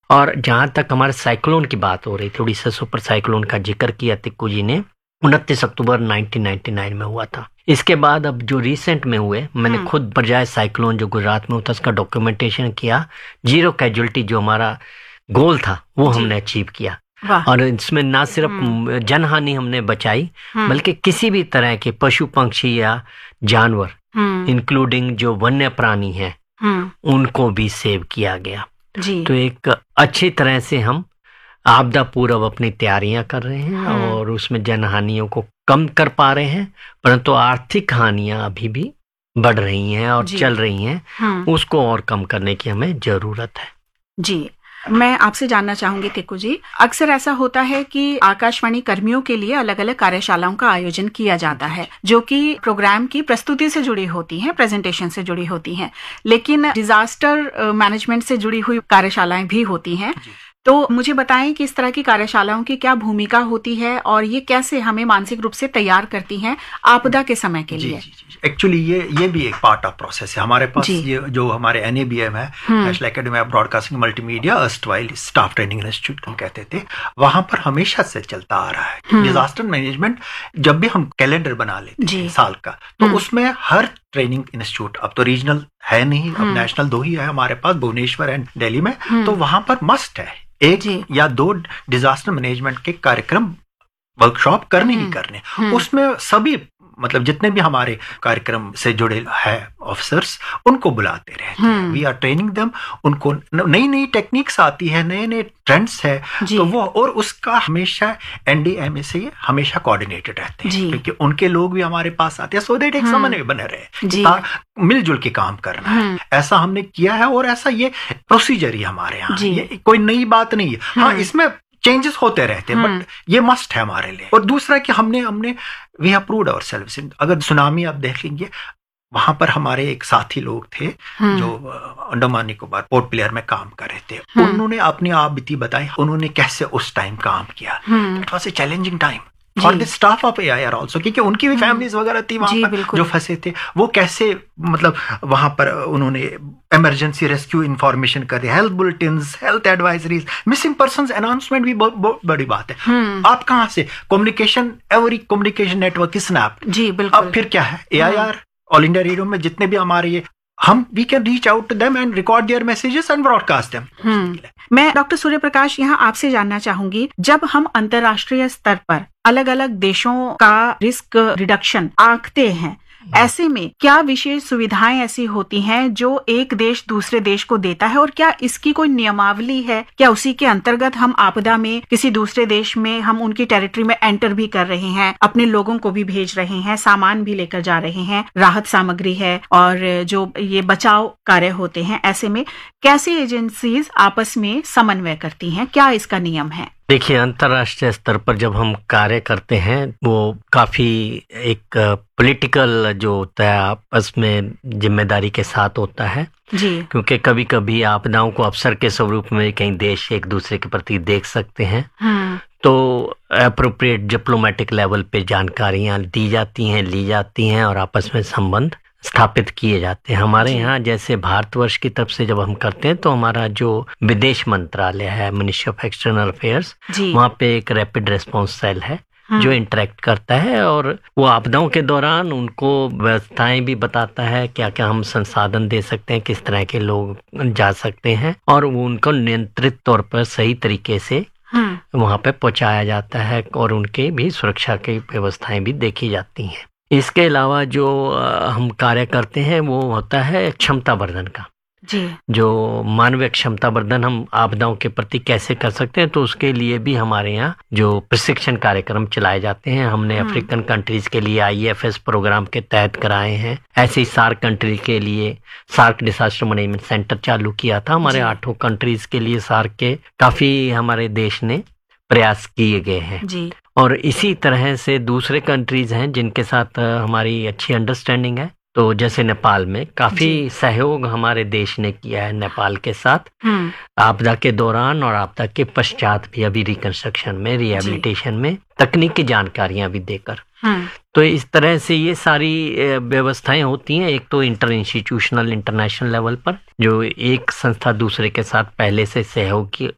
और जहाँ तक हमारे साइक्लोन की बात हो रही थी, उड़ीसा सुपर साइक्लोन का जिक्र किया तिक्कू जी ने, 29 अक्टूबर 1999 में हुआ था। इसके बाद अब जो रिसेंट में हुए, मैंने खुद पर्याय साइक्लोन जो गुजरात में हुआ था उसका डॉक्यूमेंटेशन किया। 0 कैजुअलिटी जो हमारा गोल था वो हमने अचीव किया। और इसमें ना सिर्फ जनहानि हमने बचाई, बल्कि किसी भी तरह के पशु पक्षी या जानवर इंक्लूडिंग जो वन्य प्राणी हैं उनको भी सेव किया गया। तो एक अच्छी तरह से हम आपदा पूर्व अपनी तैयारियां कर रहे हैं और उसमें जनहानियों को कम कर पा रहे हैं, परंतु आर्थिक हानियां अभी भी बढ़ रही हैं और चल रही हैं, उसको और कम करने की हमें जरूरत है। जी, मैं आपसे जानना चाहूंगी तिक्कू जी, अक्सर ऐसा होता है कि आकाशवाणी कर्मियों के लिए अलग अलग कार्यशालाओं का आयोजन किया जाता है जो कि प्रोग्राम की प्रस्तुति से जुड़ी होती हैं, प्रेजेंटेशन से जुड़ी होती हैं, लेकिन डिजास्टर मैनेजमेंट से जुड़ी हुई कार्यशालाएं भी होती हैं। तो मुझे बताएं कि इस तरह की कार्यशालाओं की क्या भूमिका होती है और ये कैसे हमें मानसिक रूप से तैयार करती हैं आपदा के समय के लिए? एक्चुअली ये भी एक पार्ट ऑफ प्रोसेस है। हमारे पास ये जो हमारे NABM है, national academy of broadcasting multimedia, erstwhile staff training institute हम कहते थे, वहां पर हमेशा से चलता आ रहा है डिजास्टर मैनेजमेंट। जब भी हम कैलेंडर बना लेते हैं साल का, तो उसमें हर ट्रेनिंग इंस्टीट्यूट, अब तो रीजनल है नहीं, अब नेशनल 2 ही है हमारे पास, भुवनेश्वर एंड दिल्ली में, तो वहां पर मस्ट है 1 या 2 डिजास्टर मैनेजमेंट के कार्यक्रम, वर्कशॉप करने ही करने। उसमें सभी मतलब जितने भी हमारे कार्यक्रम से जुड़े हैं ऑफिसर्स, उनको बुलाते रहते हैं। वी आर ट्रेनिंग देम, उनको नई नई टेक्निक्स आती है, नए नए ट्रेंड्स है, तो वो, और उसका हमेशा NDMA से ये हमेशा कोऑर्डिनेटेड रहते हैं, क्योंकि उनके लोग भी हमारे पास आते हैं, सो दैट एक समन्वय बने रहे, मिलजुल के काम करना है। ऐसा हमने किया है और ऐसा ये प्रोसीजर ही हमारे यहाँ, ये कोई नई बात नहीं है। हाँ, इसमें चेंजेस होते रहते हैं, बट ये मस्ट है हमारे लिए। और दूसरा कि हमने वी हैव प्रूव्ड आवरसेल्व्स। अगर सुनामी आप देखेंगे, वहां पर हमारे एक साथी लोग थे जो अंडमान निकोबार पोर्ट ब्लेयर में काम कर रहे थे, उन्होंने अपनी आप बीती बताई, उन्होंने कैसे उस टाइम काम किया। It was a challenging time for the staff of AIR also, क्योंकि उनकी भी फैमिलीज वगैरह थी वहां पर जो फंसे थे। वो कैसे मतलब वहां पर उन्होंने इमरजेंसी रेस्क्यू इंफॉर्मेशन कर दिया, health bulletins, health advisories, missing persons announcement भी बहुत बड़ी बात है। आप कहाँ से communication, every communication network is snapped. जी बिल्कुल। अब फिर क्या है, AIR ऑल इंडिया रेडियो में जितने भी हमारे ये we can reach out to them and record their messages and broadcast them. मैं डॉक्टर सूर्य प्रकाश यहाँ आपसे जानना चाहूंगी, जब हम अंतर्राष्ट्रीय स्तर पर अलग अलग देशों का रिस्क रिडक्शन आंकते हैं, ऐसे में क्या विशेष सुविधाएं ऐसी होती हैं जो एक देश दूसरे देश को देता है, और क्या इसकी कोई नियमावली है? क्या उसी के अंतर्गत हम आपदा में किसी दूसरे देश में हम उनकी टेरिटरी में एंटर भी कर रहे हैं, अपने लोगों को भी भेज रहे हैं, सामान भी लेकर जा रहे हैं, राहत सामग्री है और जो ये बचाव कार्य होते हैं, ऐसे में कैसी एजेंसीज आपस में समन्वय करती हैं? क्या इसका नियम है? देखिए, अंतर्राष्ट्रीय स्तर पर जब हम कार्य करते हैं वो काफी एक पॉलिटिकल जो होता है आपस में जिम्मेदारी के साथ होता है जी। क्योंकि कभी कभी आपदाओं को अवसर के स्वरूप में कई देश एक दूसरे के प्रति देख सकते हैं, तो एप्रोप्रिएट डिप्लोमेटिक लेवल पे जानकारियां दी जाती हैं, ली जाती हैं और आपस में संबंध स्थापित किए जाते हैं। हमारे यहाँ जैसे भारतवर्ष की तरफ से जब हम करते हैं तो हमारा जो विदेश मंत्रालय है, मिनिस्ट्री ऑफ एक्सटर्नल अफेयर्स, वहाँ पे एक रैपिड रेस्पॉन्स सेल है जो इंटरेक्ट करता है और वो आपदाओं के दौरान उनको व्यवस्थाएं भी बताता है, क्या क्या हम संसाधन दे सकते हैं, किस तरह के लोग जा सकते हैं, और वो उनको नियंत्रित तौर पर सही तरीके से वहाँ पे पहुँचाया जाता है और उनके भी सुरक्षा की व्यवस्थाएं भी देखी जाती हैं। इसके अलावा जो हम कार्य करते हैं वो होता है क्षमता वर्धन का जी। जो मानवीय क्षमता वर्धन हम आपदाओं के प्रति कैसे कर सकते हैं, तो उसके लिए भी हमारे यहाँ जो प्रशिक्षण कार्यक्रम चलाए जाते हैं, हमने अफ्रीकन कंट्रीज के लिए IFS प्रोग्राम के तहत कराए हैं। ऐसे ही सार्क कंट्री के लिए सार्क डिजास्टर मैनेजमेंट सेंटर चालू किया था। हमारे 8 कंट्रीज के लिए सार्क के काफी हमारे देश ने प्रयास किए गए हैं जी। और इसी तरह से दूसरे कंट्रीज हैं जिनके साथ हमारी अच्छी अंडरस्टैंडिंग है। तो जैसे नेपाल में काफी सहयोग हमारे देश ने किया है नेपाल के साथ आपदा के दौरान और आपदा के पश्चात भी, अभी रिकंस्ट्रक्शन में, रिहेबिलिटेशन में तकनीकी जानकारियां भी देकर। तो इस तरह से ये सारी व्यवस्थाएं होती हैं। एक तो इंटर इंस्टीट्यूशनल इंटरनेशनल लेवल पर जो एक संस्था दूसरे के साथ पहले से सहयोग